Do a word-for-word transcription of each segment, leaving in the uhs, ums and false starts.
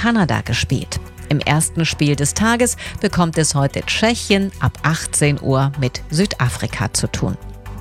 Kanada gespielt. Im ersten Spiel des Tages bekommt es heute Tschechien ab achtzehn Uhr mit Südafrika zu tun.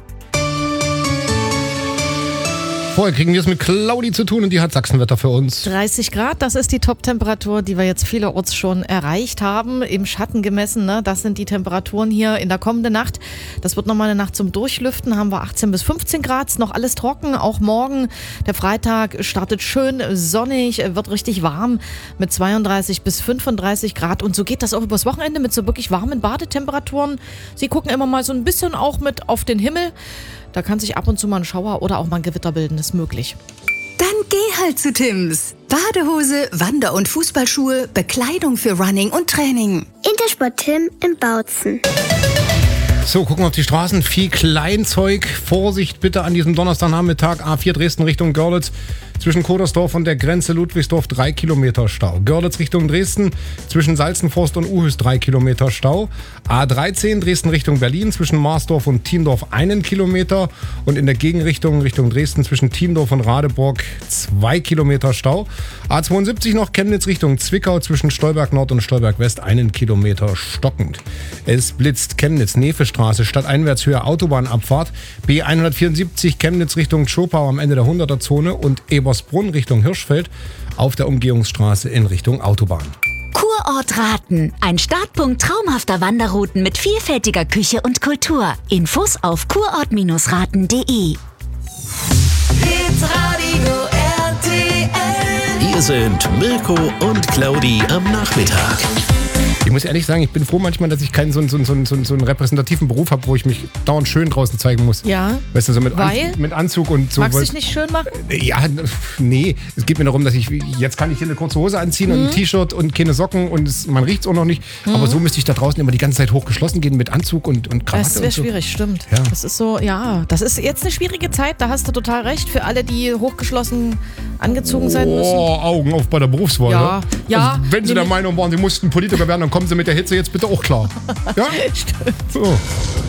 Vorher kriegen wir es mit Claudi zu tun und die hat Sachsenwetter für uns. dreißig Grad, das ist die Top-Temperatur, die wir jetzt vielerorts schon erreicht haben. Im Schatten gemessen, ne? Das sind die Temperaturen hier in der kommenden Nacht. Das wird nochmal eine Nacht zum Durchlüften, haben wir achtzehn bis fünfzehn Grad, ist noch alles trocken, auch morgen. Der Freitag startet schön sonnig, wird richtig warm mit zweiunddreißig bis fünfunddreißig Grad. Und so geht das auch übers Wochenende mit so wirklich warmen Badetemperaturen. Sie gucken immer mal so ein bisschen auch mit auf den Himmel. Da kann sich ab und zu mal ein Schauer oder auch mal ein Gewitter bilden, ist möglich. Dann geh halt zu Tim's. Badehose, Wander- und Fußballschuhe, Bekleidung für Running und Training. Intersport Tim in Bautzen. So, gucken wir auf die Straßen. Viel Kleinzeug. Vorsicht bitte an diesem Donnerstagnachmittag. A vier Dresden Richtung Görlitz. Zwischen Kodersdorf und der Grenze Ludwigsdorf drei Kilometer Stau. Görlitz Richtung Dresden. Zwischen Salzenforst und Uhüs drei Kilometer Stau. A dreizehn Dresden Richtung Berlin. Zwischen Marsdorf und Thiendorf einen Kilometer. Und in der Gegenrichtung Richtung Dresden zwischen Thiendorf und Radeburg zwei Kilometer Stau. A zweiundsiebzig noch Chemnitz Richtung Zwickau. Zwischen Stolberg Nord und Stolberg West einen Kilometer stockend. Es blitzt Chemnitz Nefestraße stadteinwärts Höhe Autobahnabfahrt. B hundertvierundsiebzig Chemnitz Richtung Schopau am Ende der hunderter Zone und Ebersbrunn Richtung Hirschfeld auf der Umgehungsstraße in Richtung Autobahn. Kurort Raten. Ein Startpunkt traumhafter Wanderrouten mit vielfältiger Küche und Kultur. Infos auf kurort raten punkt de. Hitradio R T L. Hier sind Mirko und Claudi am Nachmittag. Ich muss ehrlich sagen, ich bin froh manchmal, dass ich keinen so, so, so, so, so einen repräsentativen Beruf habe, wo ich mich dauernd schön draußen zeigen muss. Ja, weißt du, so mit, weil? An, mit Anzug und so. Magst du dich nicht schön machen? Ja, nee. Es geht mir darum, dass ich, jetzt kann ich hier eine kurze Hose anziehen mhm. und ein T-Shirt und keine Socken und es, man riecht es auch noch nicht. Mhm. Aber so müsste ich da draußen immer die ganze Zeit hochgeschlossen gehen mit Anzug und, und Krawatte. Das wäre so. schwierig, stimmt. Ja. Das ist so, ja, das ist jetzt eine schwierige Zeit, da hast du total recht, für alle, die hochgeschlossen angezogen sein müssen. Oh, Augen auf bei der Berufswahl. Ja, ja. Also, wenn Sie der Meinung waren, Sie mussten Politiker werden, dann kommen Sie mit der Hitze jetzt bitte auch klar. Ja? Stimmt. So.